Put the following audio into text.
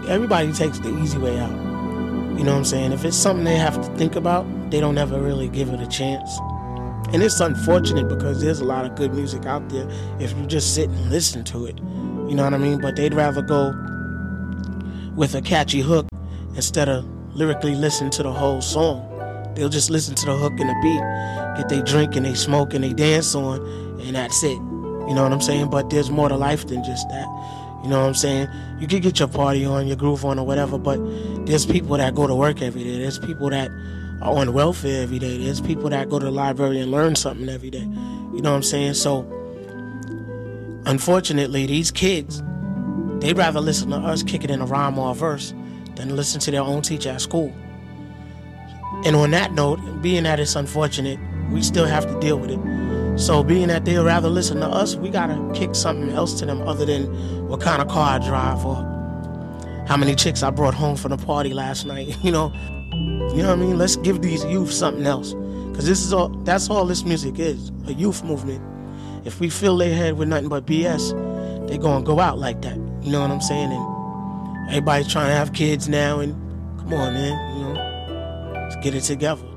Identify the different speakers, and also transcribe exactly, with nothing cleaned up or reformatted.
Speaker 1: everybody takes the easy way out. You know what I'm saying? If it's something they have to think about, they don't ever really give it a chance. And it's unfortunate because there's a lot of good music out there if you just sit and listen to it. You know what I mean? But they'd rather go with a catchy hook instead of lyrically listen to the whole song. They'll just listen to the hook and the beat, get they drink and they smoke and they dance on, and that's it. You know what I'm saying? But there's more to life than just that. You know what I'm saying? You can get your party on, your groove on or whatever, but there's people that go to work every day. There's people that are on welfare every day. There's people that go to the library and learn something every day. You know what I'm saying? So, unfortunately, these kids, they'd rather listen to us kick it in a rhyme or a verse than listen to their own teacher at school. And on that note, being that it's unfortunate, we still have to deal with it. So being that they'd rather listen to us, we gotta kick something else to them other than what kind of car I drive or how many chicks I brought home from the party last night, you know? You know what I mean? Let's give these youth something else. Because this is all, that's all this music is, a youth movement. If we fill their head with nothing but B S, they're gonna go out like that. You know what I'm saying? And everybody's trying to have kids now, and come on, man, you know, let's get it together.